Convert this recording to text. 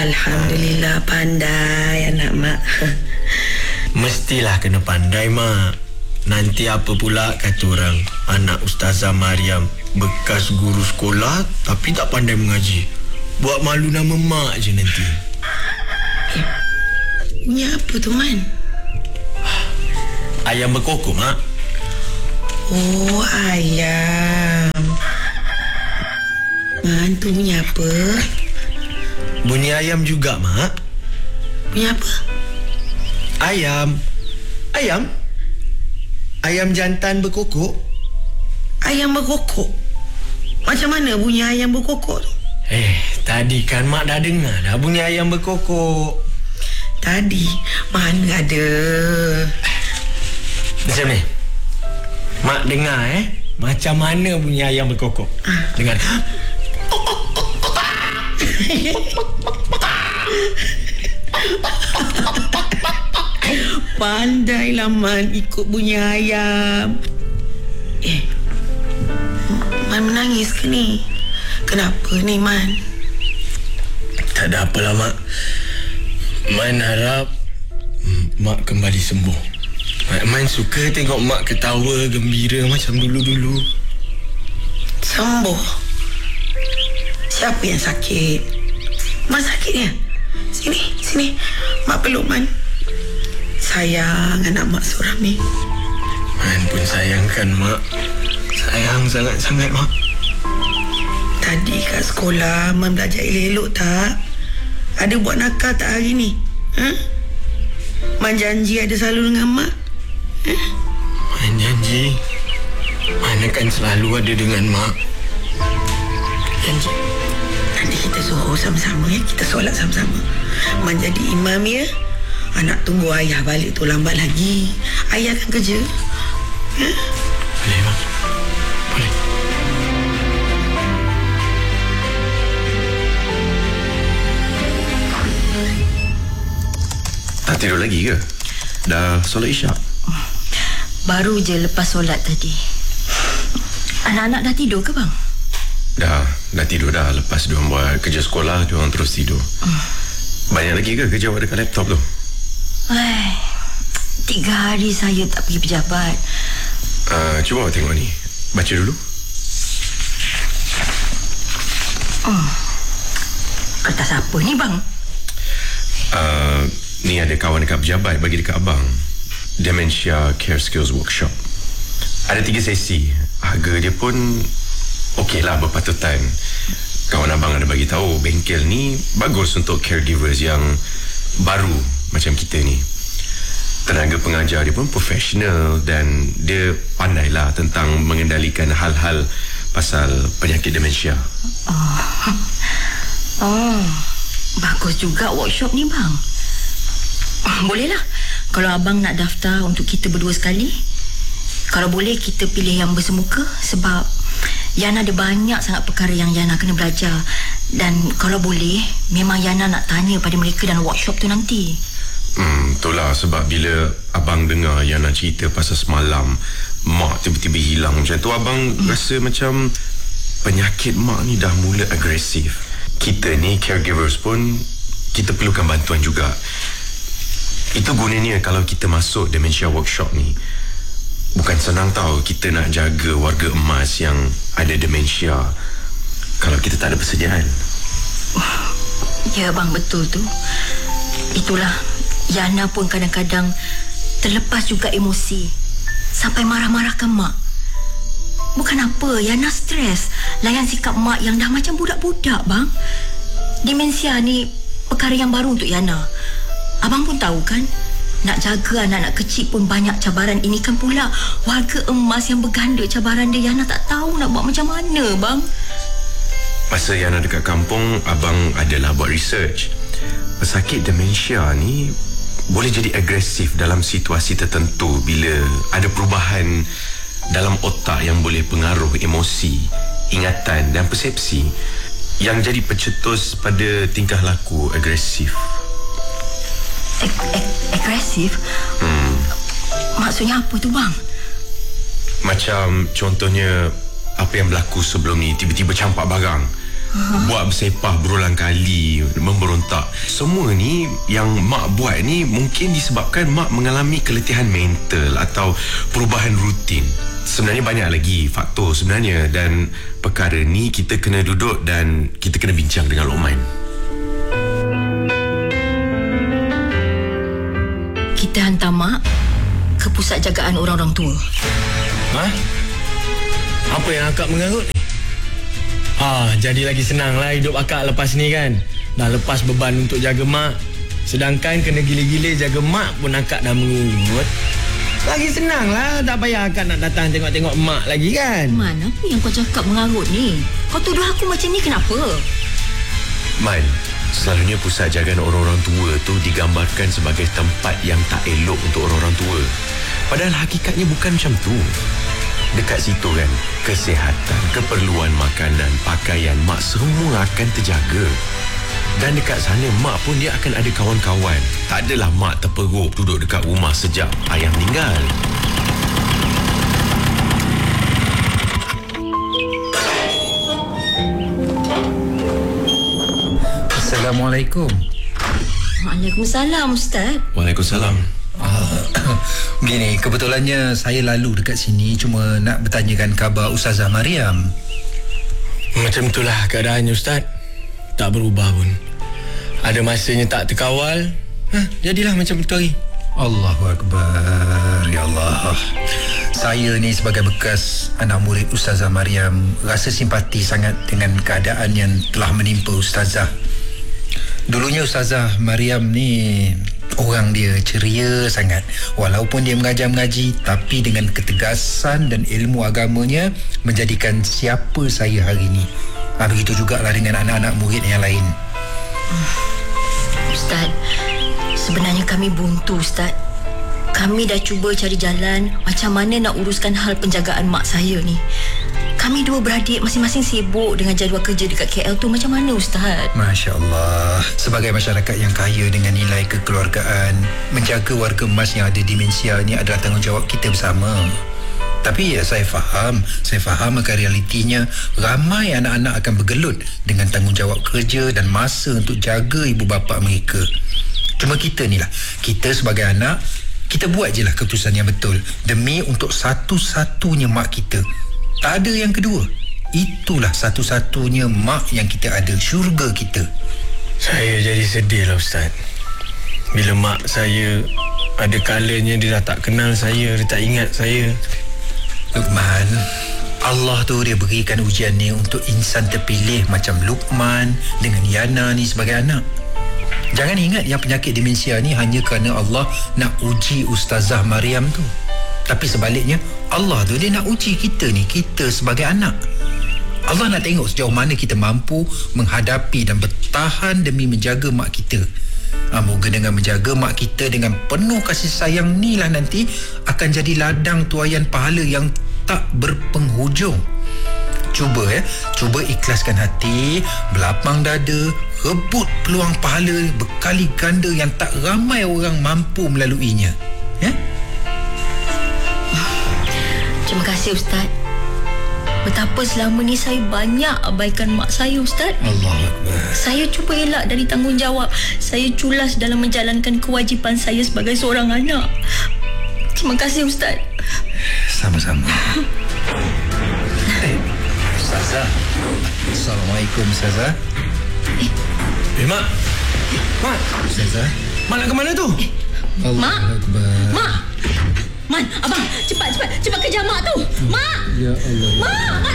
Alhamdulillah, pandai anak mak. Mestilah kena pandai, mak. Nanti apa pula kata orang, anak Ustazah Mariam bekas guru sekolah tapi tak pandai mengaji. Buat malu nama mak je nanti. Punya apa tu, Man? Ayam berkokok, mak. Oh, ayam. Man, tu bunyi apa? Bunyi ayam juga, mak. Bunyi apa? Ayam. Ayam jantan berkokok. Ayam berkokok? Macam mana bunyi ayam berkokok tu? Tadi kan mak dah dengar dah bunyi ayam berkokok. Tadi? Mana ada. Macam ni. Mak dengar macam mana bunyi ayam berkokok. Dengar. Pandailah, Man, ikut bunyi ayam. Man menangis ke ni? Kenapa ni, Man? Tak ada apalah, mak. Man harap mak kembali sembuh. Man suka tengok mak ketawa gembira macam dulu-dulu. Sembuh? Siapa yang sakit? Man sakit ya? Sini. Mak peluk Man. Sayang anak mak seorang ni. Man pun sayangkan mak. Sayang sangat-sangat, mak. Tadi kat sekolah Man belajar elok-elok tak? Ada buat nakal tak hari ni? Man janji ada selalu dengan mak? Man janji Man akan selalu ada dengan mak. Janji. Nanti kita suruh sama-sama ya. Kita solat sama-sama. Man jadi imam ya. Anak tunggu ayah balik tu lambat lagi. Ayah akan kerja. Boleh, mak. Boleh. Tak tidur lagi ke? Dah solat isyak? Baru je lepas solat tadi. Anak-anak dah tidur ke, bang? Dah tidur dah. Lepas diorang buat kerja sekolah, diorang terus tidur. Banyak lagi ke kerja awak dekat laptop tu? 3 hari saya tak pergi pejabat. Cuba awak tengok ni. Baca dulu. Kertas apa ni, bang? Ni ada kawan dekat pejabat bagi dekat abang. Dementia Care Skills Workshop. Ada 3 sesi. Harga dia pun okey lah, berpatutan. Kawan abang ada bagi tahu bengkel ni bagus untuk caregivers yang baru macam kita ni. Tenaga pengajar dia pun profesional dan dia pandai lah tentang mengendalikan hal-hal pasal penyakit demensia. Bagus juga workshop ni, bang. Bolehlah kalau abang nak daftar untuk kita berdua sekali. Kalau boleh kita pilih yang bersemuka, sebab Yana ada banyak sangat perkara yang Yana kena belajar. Dan kalau boleh memang Yana nak tanya pada mereka dalam workshop tu nanti. Itulah sebab bila abang dengar Yana cerita pasal semalam mak tiba-tiba hilang macam tu, abang rasa macam penyakit mak ni dah mula agresif. Kita ni caregivers pun kita perlukan bantuan juga. Itu gunanya kalau kita masuk dementia workshop ni. Bukan senang tau kita nak jaga warga emas yang ada demensia kalau kita tak ada persediaan. Ya, bang, betul tu. Itulah, Yana pun kadang-kadang terlepas juga emosi sampai marah-marah ke mak. Bukan apa, Yana stres layan sikap mak yang dah macam budak-budak, bang. Demensia ni perkara yang baru untuk Yana. Abang pun tahu kan, nak jaga anak-anak kecil pun banyak cabaran. Ini kan pula warga emas yang berganda cabaran dia. Yana tak tahu nak buat macam mana, bang. Masa Yana dekat kampung, abang adalah buat research. Pesakit demensia ni boleh jadi agresif dalam situasi tertentu bila ada perubahan dalam otak yang boleh pengaruh emosi, ingatan dan persepsi yang jadi pencetus pada tingkah laku agresif. Agresif? Maksudnya apa tu, bang? Macam contohnya apa yang berlaku sebelum ni, tiba-tiba campak barang. buat bersepah berulang kali, memberontak. Semua ni yang mak buat ni mungkin disebabkan mak mengalami keletihan mental atau perubahan rutin. Sebenarnya banyak lagi faktor sebenarnya, dan perkara ni kita kena duduk dan kita kena bincang dengan Luqman. Kita hantar mak ke pusat jagaan orang-orang tua. Apa yang akak mengarut ni? Jadi lagi senang lah hidup akak lepas ni kan. Dah lepas beban untuk jaga mak, sedangkan kena gile-gile jaga mak pun akak dah mengurut. Lagi senang lah, tak payah akak nak datang tengok-tengok mak lagi kan. Man, apa yang kau cakap mengarut ni? Kau tuduh aku macam ni kenapa? Man, selalunya pusat jagaan orang-orang tua tu digambarkan sebagai tempat yang tak elok untuk orang-orang tua. Padahal hakikatnya bukan macam tu. Dekat situ kan, kesihatan, keperluan makanan, pakaian mak semua akan terjaga. Dan dekat sana mak pun dia akan ada kawan-kawan. Tak adalah mak terperuk duduk dekat rumah sejak ayah meninggal. Assalamualaikum. Waalaikumsalam, Ustaz. Waalaikumsalam. Begini, kebetulannya saya lalu dekat sini cuma nak bertanyakan khabar Ustazah Mariam. Macam itulah keadaannya, Ustaz. Tak berubah pun. Ada masanya tak terkawal, jadilah macam itu hari. Allahu Akbar. Ya Allah. Saya ni sebagai bekas anak murid Ustazah Mariam rasa simpati sangat dengan keadaan yang telah menimpa Ustazah. Dulunya Ustazah Mariam ni orang dia ceria sangat. Walaupun dia mengaji, tapi dengan ketegasan dan ilmu agamanya menjadikan siapa saya hari ini. Begitu jugalah dengan anak-anak murid yang lain. Ustaz, sebenarnya kami buntu, Ustaz. Kami dah cuba cari jalan macam mana nak uruskan hal penjagaan mak saya ni. Kami dua beradik masing-masing sibuk dengan jadual kerja dekat KL tu. Macam mana, Ustaz? Masya Allah. Sebagai masyarakat yang kaya dengan nilai kekeluargaan, menjaga warga emas yang ada demensia ni adalah tanggungjawab kita bersama. Tapi saya faham akan realitinya ramai anak-anak akan bergelut dengan tanggungjawab kerja dan masa untuk jaga ibu bapa mereka. Cuma kita ni lah, kita sebagai anak, kita buat je lah keputusan yang betul demi untuk satu-satunya mak kita. Tak ada yang kedua. Itulah satu-satunya mak yang kita ada, syurga kita. Saya jadi sedih lah, Ustaz. Bila mak saya ada kalanya dia dah tak kenal saya, dia tak ingat saya. Luqman, Allah tu dia berikan ujian ni untuk insan terpilih macam Luqman dengan Yana ni sebagai anak. Jangan ingat yang penyakit demensia ni hanya kerana Allah nak uji Ustazah Mariam tu. Tapi sebaliknya, Allah tu dia nak uji kita ni, kita sebagai anak. Allah nak tengok sejauh mana kita mampu menghadapi dan bertahan demi menjaga mak kita. Moga dengan menjaga mak kita dengan penuh kasih sayang ni lah nanti akan jadi ladang tuaian pahala yang tak berpenghujung. Cuba ikhlaskan hati, berlapang dada, rebut peluang pahala berkali ganda yang tak ramai orang mampu melaluinya. Terima kasih, Ustaz. Betapa selama ni saya banyak abaikan mak saya, Ustaz. Allahu Akbar. Saya cuba elak dari tanggungjawab. Saya culas dalam menjalankan kewajipan saya sebagai seorang anak. Terima kasih, Ustaz. Sama-sama. Ustazah. Assalamualaikum, Ustazah. Mak. Mak. Ustazah. Mak nak ke mana tu? Mak. Akbar. Mak. Man, abang, cepat kejar mak tu. Mak. Ya Allah. Mak.